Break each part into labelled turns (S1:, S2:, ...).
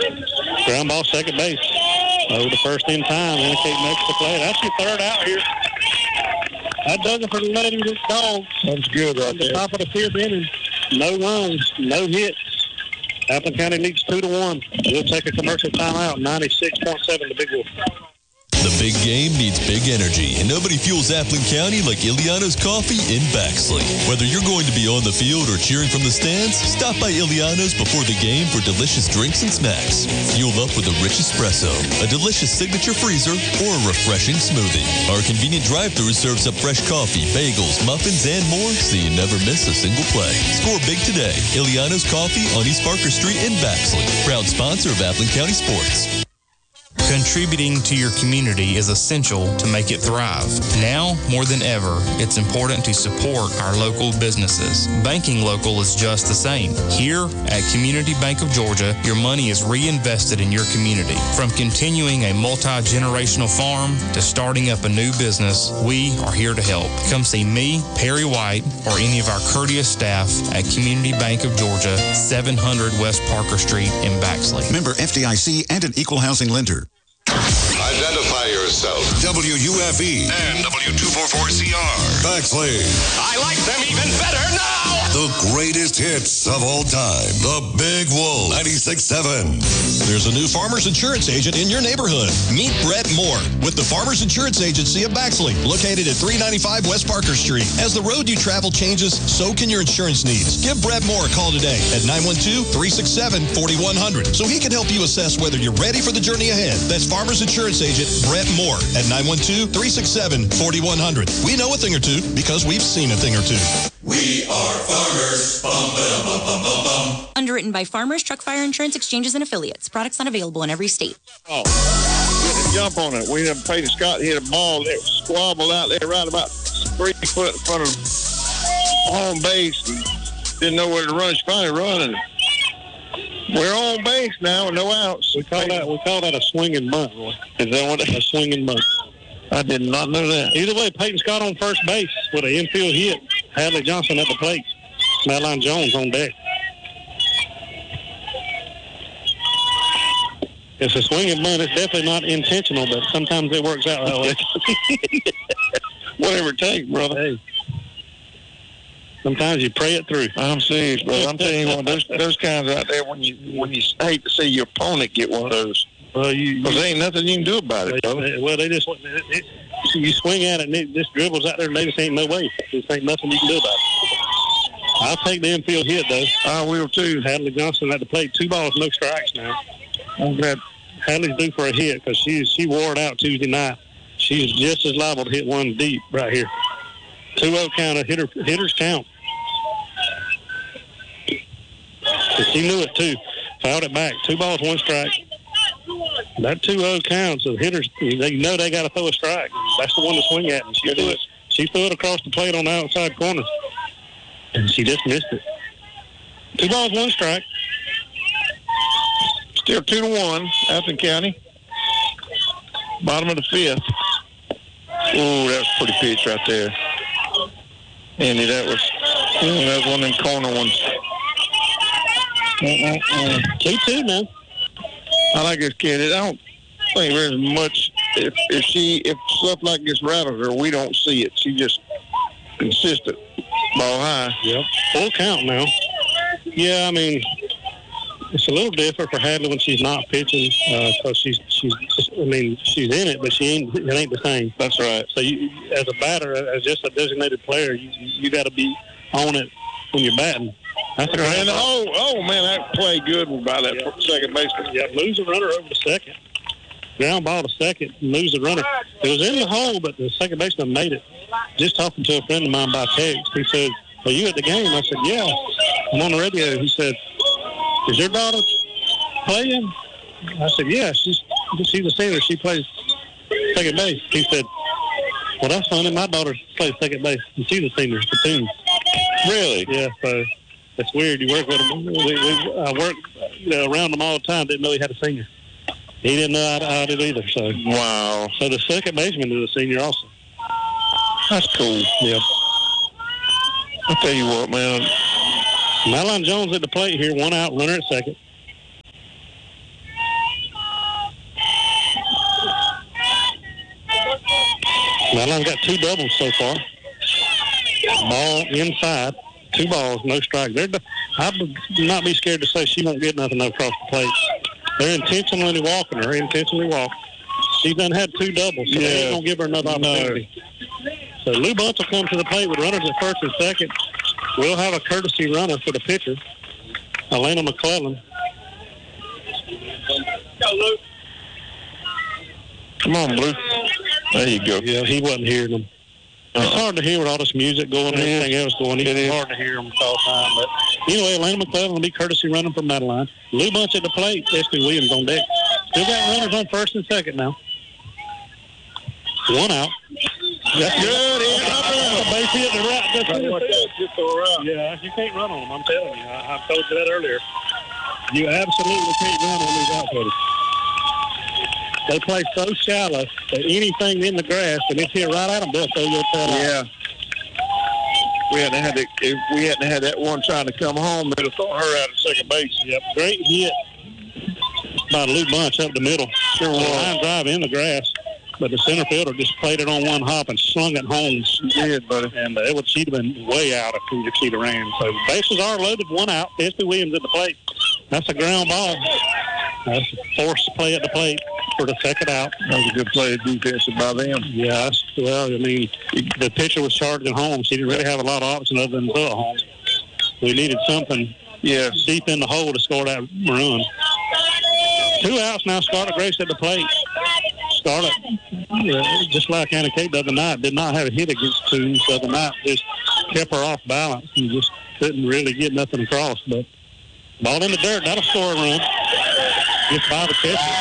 S1: Ground ball, second base. Over the first in time, indicating extra play. That's your third out here. That does it for the Lady Dogs.
S2: That's good right there.
S1: Top of the fifth inning. No runs, no hits. Appleton County leads 2-1. We'll take a commercial timeout. 96.7 the Big Wolf.
S3: The big game needs big energy, and nobody fuels Appleton County like Iliano's Coffee in Baxley. Whether you're going to be on the field or cheering from the stands, stop by Iliano's before the game for delicious drinks and snacks. Fuel up with a rich espresso, a delicious signature freezer, or a refreshing smoothie. Our convenient drive-thru serves up fresh coffee, bagels, muffins, and more, so you never miss a single play. Score big today. Iliano's Coffee on East Parker Street in Baxley. Proud sponsor of Appleton County Sports.
S4: Contributing to your community is essential to make it thrive. Now, more than ever, it's important to support our local businesses. Banking local is just the same. Here at Community Bank of Georgia, your money is reinvested in your community. From continuing a multi-generational farm to starting up a new business, we are here to help. Come see me, Perry White, or any of our courteous staff at Community Bank of Georgia, 700 West Parker Street in Baxley.
S5: Member FDIC and an equal housing lender.
S6: Identify yourself.
S7: WUFE
S6: and W244CR.
S7: Baxley.
S6: I like them even better now.
S7: The greatest hits of all time. The Big Wolf 96.7.
S8: There's a new Farmers Insurance agent in your neighborhood. Meet Brett Moore with the Farmers Insurance Agency of Baxley, located at 395 West Parker Street. As the road you travel changes, so can your insurance needs. Give Brett Moore a call today at 912-367-4100 so he can help you assess whether you're ready for the journey ahead. That's Farmers Insurance Agent Brett Moore at 912-367-4100. We know a thing or two because we've seen a thing or two.
S7: We are farmers. Bum, bum, bum, bum, bum, bum.
S9: Underwritten by Farmers Truck Fire Insurance Exchanges and Affiliates. Products not available in every state.
S2: Oh, get a jump on it. We have Peyton Scott hit a ball that squabbled out there right about 3 foot in front of home base. Didn't know where to run. She finally running. We're on base now with no outs.
S1: We call that a swinging bunt, Roy.
S2: Is that what a swinging bunt? I did not know that.
S1: Either way, Peyton Scott on first base with an infield hit. Hadley Johnson at the plate. Madeline Jones on deck. It's a swinging bunt. It's definitely not intentional, but sometimes it works out that way.
S2: Whatever it takes, brother.
S1: Hey. Sometimes you pray it through.
S2: I'm serious, brother. I'm telling you what, those kinds out there when you hate to see your opponent get one of those.
S1: Well,
S2: because there ain't nothing you can do about it, brother.
S1: Well, they just you swing at it and it just dribbles out there and they just ain't no way. Just ain't nothing you can do about it. I'll take the infield hit, though.
S2: I will, too.
S1: Hadley Johnson at the plate. 2 balls, no strikes now.
S2: I'm glad
S1: Hadley's due for a hit because she wore it out Tuesday night. She's just as liable to hit one deep right here. 2-0 count. Hitters count. She knew it, too. Fouled it back. 2 balls, 1 strike. That 2-0 counts. So hitters, they know they got to throw a strike. That's the one to swing at. And she threw it across the plate on the outside corner. And she just missed it. 2 balls, 1 strike.
S2: Still 2-1, Appleton County. Bottom of the 5th. Oh, that was a pretty pitch right there. Andy, that was one of them corner ones.
S1: 2-2, man.
S2: I like this kid. I don't think there's much. If stuff like this rattles her, we don't see it. She just consistent. Ball high.
S1: Yep. Full count now. Yeah, I mean, it's a little different for Hadley when she's not pitching because she's in it, but it ain't the same.
S2: That's right.
S1: So you, as a batter, as just a designated player, you got to be on it when you're batting. That's
S2: and man, that played good by that second baseman.
S1: Yeah, moves the runner over to second. Ground ball to second, moves the runner. It was in the hole, but the second baseman made it. Just talking to a friend of mine by text, he said, "Are you at the game?" I said, "Yeah." I'm on the radio. He said, "Is your daughter playing?" I said, "Yeah, she's a senior. She plays second base." He said, "Well, that's funny. My daughter plays second base, and she's a senior for team."
S2: Really?
S1: Yeah. So that's weird. You work with them. I work around them all the time. Didn't know he had a senior. He didn't know I did either. So
S2: wow.
S1: So the second baseman is a senior also.
S2: That's cool.
S1: Yeah.
S2: I'll tell you what, man.
S1: Madeline Jones at the plate here. 1 out, runner at second. Madeline's got 2 doubles so far. Ball inside. 2 balls, no strike. I would not be scared to say she won't get nothing across the plate. They're intentionally walking her. She's done had 2 doubles, so they ain't going to give her another opportunity. So Lou Bunch will come to the plate with runners at first and second. We'll have a courtesy runner for the pitcher, Elena McClellan.
S2: Come on, Blue. There you go.
S1: Yeah, he wasn't hearing them. It's hard to hear with all this music going and everything else going. It's hard to hear them all the time. But anyway, Elena McClellan will be courtesy running for Madeline. Lou Bunch at the plate. S.B. Williams on deck. Still got runners on first and second now. 1 out. That's good. That's a base hit to right. Yeah, you can't run on them. I'm telling you. I told you that earlier. You absolutely can't run on these outfielders. They play so shallow that anything in the grass, and it's hit right at them, they'll throw your tail out.
S2: Yeah. If we hadn't had that one trying to come home, they'd have thrown her out at second base.
S1: Yep, great hit by Lou Bunch up the middle. Sure was. Line drive in the grass, but the center fielder just played it on one hop and slung it home.
S2: She did, buddy.
S1: And she'd have been way out if she'd have ran. So bases are loaded, 1 out. S.B. Williams at the plate. That's a ground ball. That's a forced play at the plate for the second out.
S2: That was a good play of defense by them.
S1: Yeah, well, I mean, the pitcher was charging home. She didn't really have a lot of options other than throw it home. We needed something deep in the hole to score that run. 2 outs now. Scarlett Grace at the plate. Scarlett, just like Anna Kate the other night, did not have a hit against twos the other night. Just kept her off balance and just couldn't really get nothing across. But ball in the dirt. That'll score a run. Just by the catcher.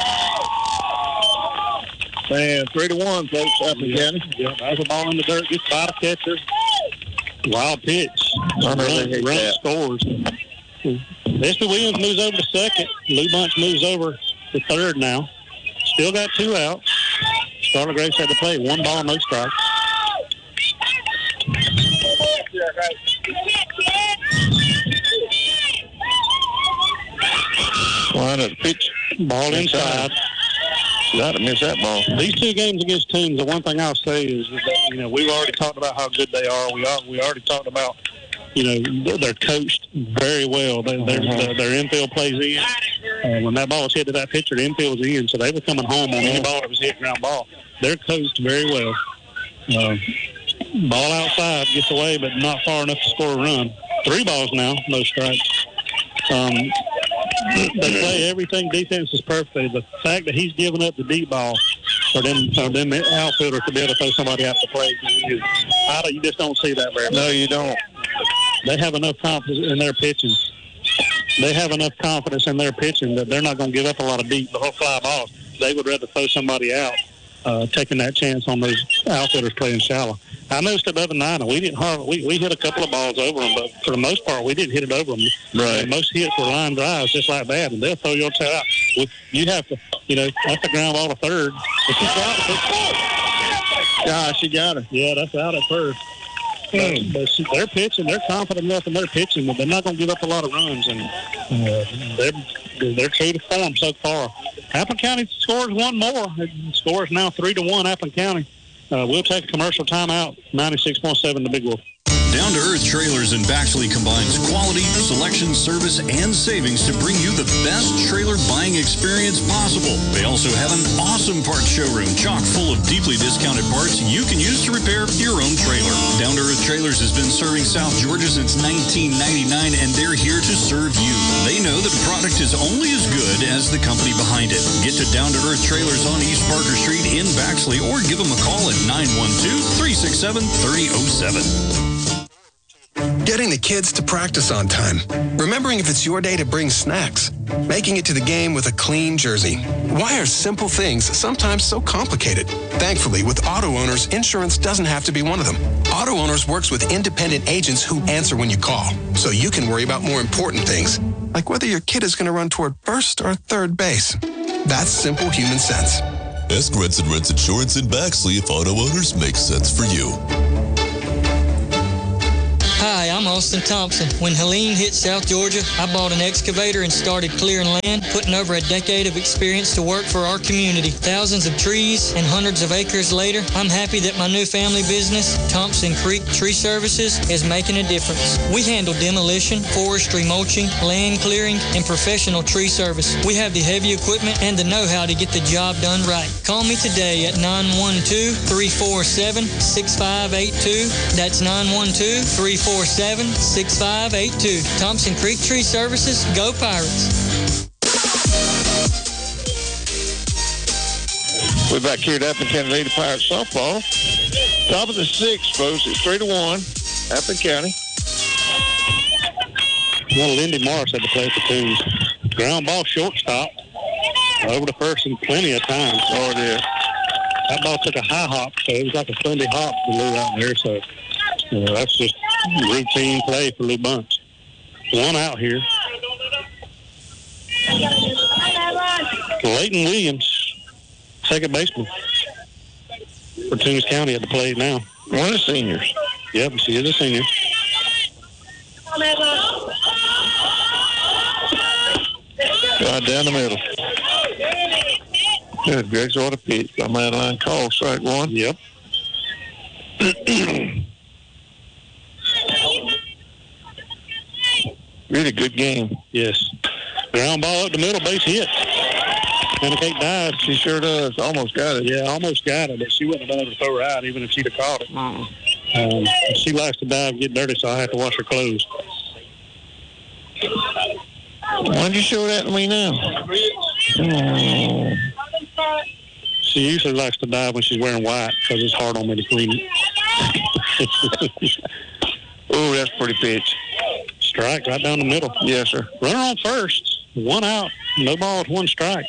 S2: Man, 3-1, folks, Appleton County.
S1: Yeah, that was a ball in the dirt. Just by the catcher. Wild pitch. Run scores. S.B. Williams moves over to second. Lou Bunch moves over to third now. Still got 2 out. Scarlett Grace had to play. 1 ball, no strike.
S2: Line up the pitch.
S1: Ball inside.
S2: Got to miss that ball.
S1: These 2 games against Toombs, the one thing I'll say is that, we've already talked about how good they are. We already talked about, they're coached very well. Their infield plays in. When that ball was hit to that pitcher, the infield was in, so they were coming home on any ball that was hit ground ball. They're coached very well. Ball outside gets away, but not far enough to score a run. 3 balls now, no strikes. They play everything. Defense is perfect. The fact that he's giving up the deep ball for them outfielders to be able to throw somebody out the plate, you just don't see that very much.
S2: No, you don't.
S1: They have enough confidence in their pitching. That they're not going to give up a lot of deep or fly balls. They would rather throw somebody out, taking that chance on those outfielders playing shallow. I noticed it the other night, and we hit a couple of balls over them, but for the most part, we didn't hit it over them.
S2: Right.
S1: And most hits were line drives just like that, and they'll throw your tail out. You have to, that's a ground ball to third. If you got it,
S2: gosh, she got it.
S1: Yeah, that's out at first. But they're pitching. They're confident enough in their pitching, but they're not going to give up a lot of runs, and they're true to form so far. Appleton County scores 1 more. It scores now 3-1. Appleton County. We'll take a commercial timeout. 96.7 The Big Wolf.
S8: Down to Earth Trailers in Baxley combines quality, selection, service, and savings to bring you the best trailer buying experience possible. They also have an awesome parts showroom chock full of deeply discounted parts you can use to repair your own trailer. Down to Earth Trailers has been serving South Georgia since 1999, and they're here to serve you. They know that a product is only as good as the company behind it. Get to Down to Earth Trailers on East Parker Street in Baxley, or give them a call at 912-367-3007.
S10: Getting the kids to practice on time. Remembering if it's your day to bring snacks. Making it to the game with a clean jersey. Why are simple things sometimes so complicated? Thankfully, with Auto Owners, insurance doesn't have to be one of them. Auto Owners works with independent agents who answer when you call, so you can worry about more important things, like whether your kid is going to run toward first or third base. That's simple human sense.
S3: Ask Rents and Rents Insurance in Baxley if Auto Owners makes sense for you.
S11: Hi, I'm I'm Austin Thompson. When Helene hit South Georgia, I bought an excavator and started clearing land, putting over a decade of experience to work for our community. Thousands of trees and hundreds of acres later, I'm happy that my new family business, Thompson Creek Tree Services, is making a difference. We handle demolition, forestry mulching, land clearing, and professional tree service. We have the heavy equipment and the know-how to get the job done right. Call me today at 912-347-6582. That's 912-347-6582. Thompson Creek Tree Services. Go Pirates.
S2: We're back here at Appleton County Lady Pirates softball. Top of the sixth, folks. It's 3-1. Appleton County.
S1: Well, Lindy Morris had to play for Toombs. Ground ball shortstop. Over the first and plenty of times.
S2: Oh, it is.
S1: That ball took a high hop, so it was like a Sunday hop to Lou out there. So that's just routine play for Lou Bunch. One out here. Leighton Williams, second baseman for Toombs County at the plate now.
S2: One of the seniors.
S1: Yep, she is a senior.
S2: Right down the middle. Good, Greg's order pitch by Madeline Call, strike one.
S1: Yep.
S2: Really good game.
S1: Yes. Ground ball up the middle, base hit. Hannah Kate dives.
S2: She sure does. Almost got it.
S1: Yeah, almost got it, but she wouldn't have been able to throw her out even if she'd have caught it. She likes to dive and get dirty, so I have to wash her clothes.
S2: Why'd you show that to me now?
S1: She usually likes to dive when she's wearing white because it's hard on me to clean it.
S2: Oh, that's pretty pitch.
S1: Strike right down the middle.
S2: Yes, sir.
S1: Runner on first. One out. No balls, one strike.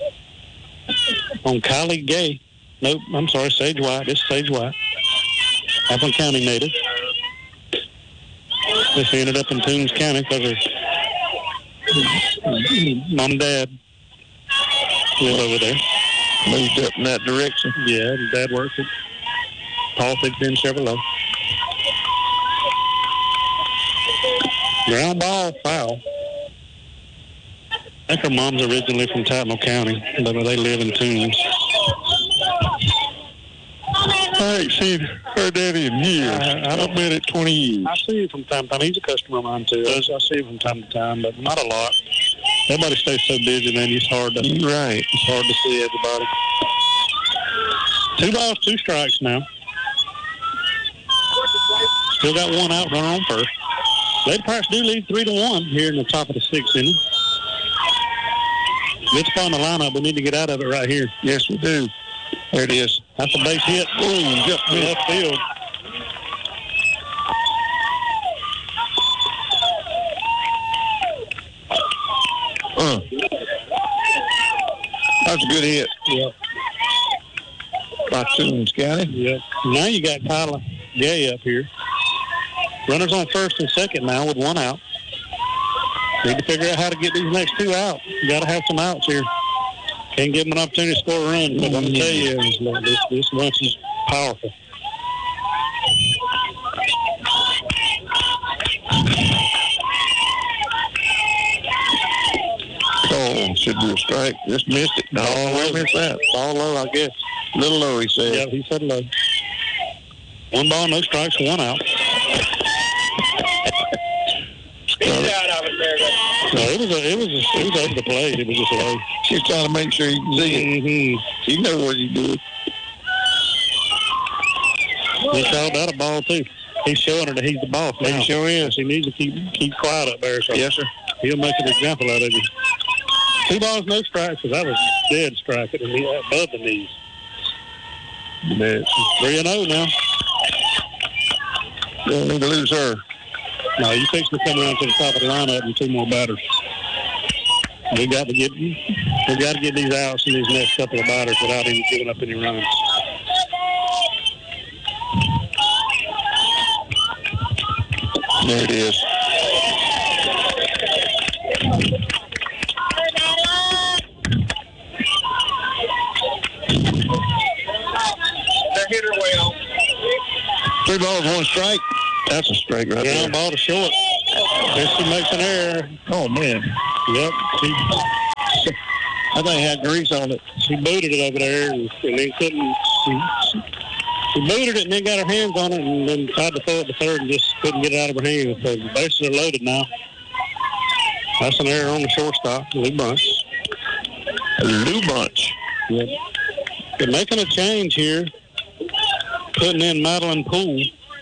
S1: On Kylie Gay. Nope, I'm sorry, Sage White. This is Sage White. Appleton County native. This ended up in Toombs County because her mom and dad live over there.
S2: Moved up in that direction.
S1: Yeah, dad works at Paul Thigpen Chevrolet. Ground ball, foul. I think her mom's originally from Tattnall County, but they live in Toombs.
S2: I ain't seen her daddy in years. I've been at 20 years.
S1: I see him from time to time. He's a customer of mine, too. I see him from time to time, but not a lot. Everybody stays so busy, man. It's hard to see everybody. 2 balls, 2 strikes now. Still got one out, runner on first. Lady Pirates do lead 3-1 here in the top of the 6th inning. Good spot on the lineup. We need to get out of it right here.
S2: Yes, we do. There it is.
S1: That's a base hit. Boom, just left field.
S2: That's a good hit.
S1: Yep.
S2: By Toombs County.
S1: Yep. Now you got Kyla Gay up here. Runners on first and second now with one out. Need to figure out how to get these next 2 out. You got to have some outs here. Can't give them an opportunity to score a run. But I'm going to tell you, this bunch is powerful.
S2: Oh, should be a strike. Just missed it. No, I missed that.
S1: Ball low, I guess.
S2: A little low, he said.
S1: Yeah, he said low. 1 ball, no strikes, 1 out. No, it was over the plate. It was just low.
S2: She's trying to make sure you can see it.
S1: Mm-hmm.
S2: She knows what you do.
S1: He called that a ball too. He's showing her that he's the boss now.
S2: He sure is.
S1: He needs to keep quiet up there. So
S2: yes, sir.
S1: He'll make an example out of you. 2 balls, no strikes, because that was dead strike above the knees. 3-0 now.
S2: Don't need to lose her.
S1: No, you fix to come around to the top of the lineup and 2 more batters. We got to get these outs in these next couple of batters without even giving up any runs.
S2: There it is. That hit her well. 3 balls, 1 strike. That's a strike right there.
S1: Ground ball to short. Then she makes an error.
S2: Oh, man.
S1: Yep.
S2: I think it had grease on it.
S1: She booted it over there, and then couldn't. She booted it and then got her hands on it, and then tried to throw it to third and just couldn't get it out of her hands. So the bases are loaded now. That's an error on the shortstop, Lou Bunch.
S2: Lou Bunch.
S1: Yep. They're making a change here, putting in Madeline Poole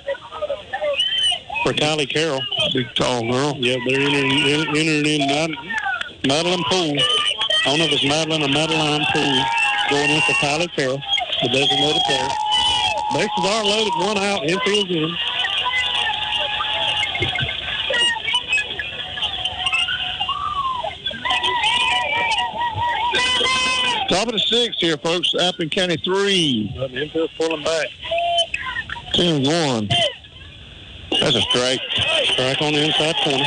S1: for Kylie Carroll.
S2: Big tall girl.
S1: Yep, they're entering in Madeline Poole. I don't know if it's Madeline or Madeline Poole going in for Kylie Carroll, the designated player. Bases are loaded, one out, infield's in.
S2: Top of the sixth here, folks. Appleton County 3.
S1: The infield's pulling back.
S2: 2-1. That's a strike.
S1: Strike on the inside corner.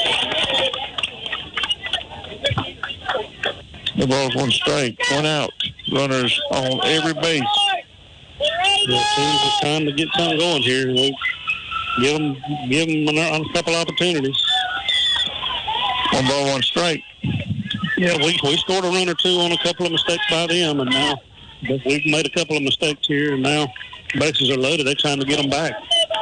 S2: The ball's one strike, one out. Runners on every base.
S1: The teams are trying to get something going here. We give them a couple opportunities.
S2: One ball, one strike.
S1: Yeah, we scored a run or two on a couple of mistakes by them, and now we've made a couple of mistakes here, and now bases are loaded. They're trying to get them back.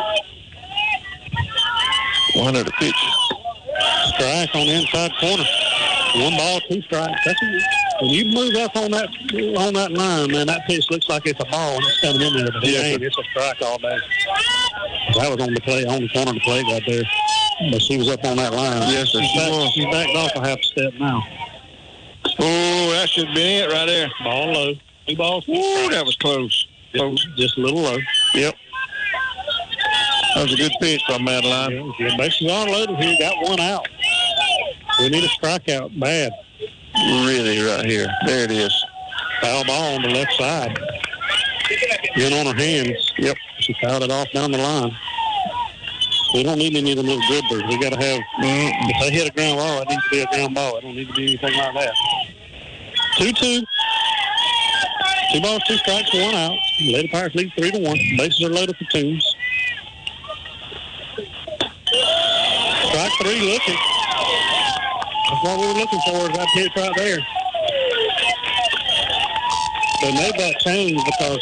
S2: One at the pitch.
S1: Strike on the inside corner. One ball, two strikes. When you move up on that line, man, that pitch looks like it's a ball and it's coming in there, but it ain't. It's a strike all day. That was on the corner of the plate right there. But she was up on that line.
S2: Yes, sir.
S1: She's backed off a half step now.
S2: Oh, that should be it right there.
S1: Ball low. Two balls.
S2: Ooh, that was close.
S1: Just a little low.
S2: Yep. That was a good pitch by Madeline.
S1: Yeah, bases are loaded here. Got one out. We need a strikeout bad.
S2: Really right here. There it is.
S1: Foul ball on the left side. In on her hands. Yep. She fouled it off down the line. We don't need any of them little dribblers. We got to have, if they hit a ground ball, it needs to be a ground ball. It don't need to be anything like that. 2-2. 2 balls, 2 strikes, 1 out. Lady Pirates lead 3-1. Bases are loaded for twos. Strike 3 looking. That's what we were looking for, is that pitch right there. They made that change because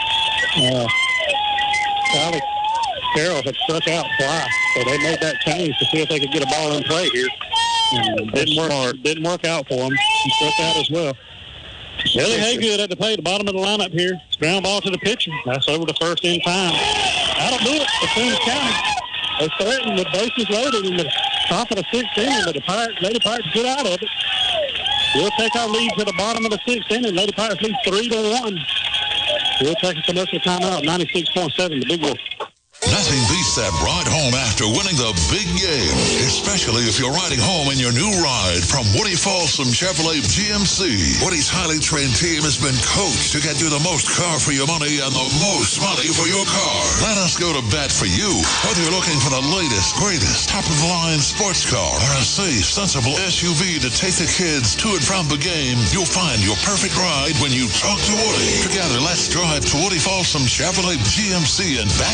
S1: Kylie Carroll had struck out twice, so they made that change to see if they could get a ball in play here. And didn't work out for them. He struck out as well. Ellie Haygood at the plate, the bottom of the lineup here. Ground ball to the pitcher. That's over the first in time. That'll do it for Toombs County. They threatened with bases loaded in the top of the 6th inning, but the Lady Pirates get out of it. We'll take our lead to the bottom of the 6th inning. Lady Pirates lead 3-1. We'll take a commercial timeout. 96.7, the Big Wolf.
S7: Nothing beats that ride home after winning the big game, especially if you're riding home in your new ride from Woody Folsom Chevrolet GMC. Woody's highly trained team has been coached to get you the most car for your money and the most money for your car. Let us go to bat for you. Whether you're looking for the latest, greatest, top-of-the-line sports car or a safe, sensible SUV to take the kids to and from the game, you'll find your perfect ride when you talk to Woody. Together, let's drive to Woody Folsom Chevrolet GMC in Back